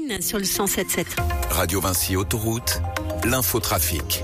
Marine sur le 107.7. Radio Vinci Autoroute, l'infotrafic.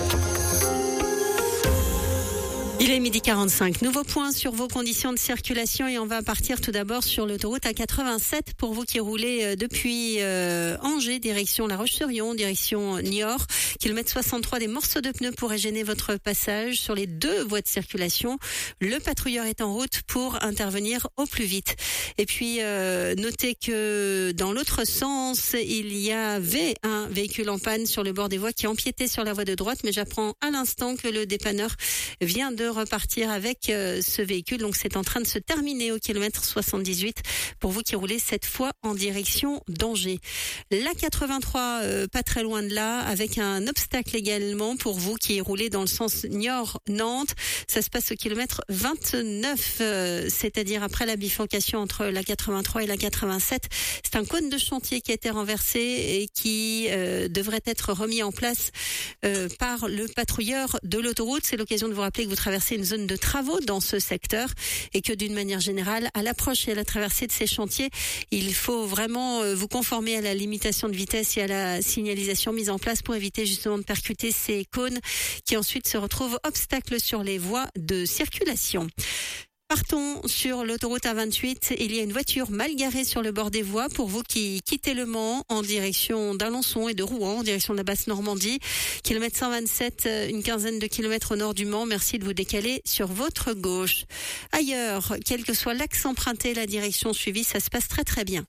Il est 12h45. Nouveau point sur vos conditions de circulation et on va partir tout d'abord sur l'autoroute A87 pour vous qui roulez depuis Angers, direction La Roche-sur-Yon, direction Niort. Kilomètre 63, des morceaux de pneus pourraient gêner votre passage sur les deux voies de circulation. Le patrouilleur est en route pour intervenir au plus vite. Et puis, notez que dans l'autre sens, il y avait un véhicule en panne sur le bord des voies qui empiétait sur la voie de droite, mais j'apprends à l'instant que le dépanneur vient de repartir avec ce véhicule. Donc c'est en train de se terminer au kilomètre 78 pour vous qui roulez cette fois en direction d'Angers. La 83, pas très loin de là, avec un obstacle également pour vous qui roulez dans le sens Niort-Nantes. Ça se passe au kilomètre 29, c'est-à-dire après la bifurcation entre la 83 et la 87. C'est un cône de chantier qui a été renversé et qui devrait être remis en place par le patrouilleur de l'autoroute. C'est l'occasion de vous rappeler que vous traversez une zone de travaux dans ce secteur et que d'une manière générale, à l'approche et à la traversée de ces chantiers, il faut vraiment vous conformer à la limitation de vitesse et à la signalisation mise en place pour éviter justement de percuter ces cônes qui ensuite se retrouvent obstacles sur les voies de circulation. Partons sur l'autoroute A28. Il y a une voiture mal garée sur le bord des voies pour vous qui quittez Le Mans en direction d'Alençon et de Rouen en direction de la Basse-Normandie. Kilomètre 127, une quinzaine de kilomètres au nord du Mans. Merci de vous décaler sur votre gauche. Ailleurs, quel que soit l'axe emprunté, la direction suivie, ça se passe très très bien.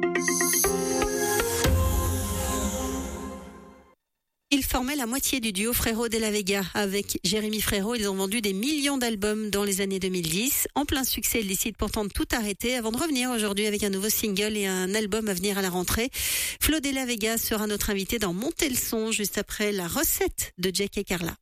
Ils formaient la moitié du duo Frérot de la Vega. Avec Jérémy Frérot, ils ont vendu des millions d'albums dans les années 2010. En plein succès, ils décident pourtant de tout arrêter avant de revenir aujourd'hui avec un nouveau single et un album à venir à la rentrée. Flo de la Vega sera notre invité dans Monter le son juste après la recette de Jack et Carla.